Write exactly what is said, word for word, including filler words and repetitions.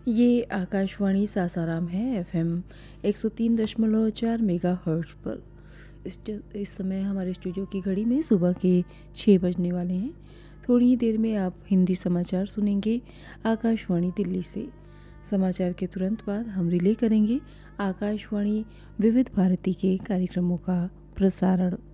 ये आकाशवाणी सासाराम है, एफएम एक सौ तीन दशमलव चार मेगा हर्ट्ज पर। इस इस समय हमारे स्टूडियो की घड़ी में सुबह के छः बजने वाले हैं। थोड़ी ही देर में आप हिंदी समाचार सुनेंगे आकाशवाणी दिल्ली से। समाचार के तुरंत बाद हम रिले करेंगे आकाशवाणी विविध भारती के कार्यक्रमों का प्रसारण।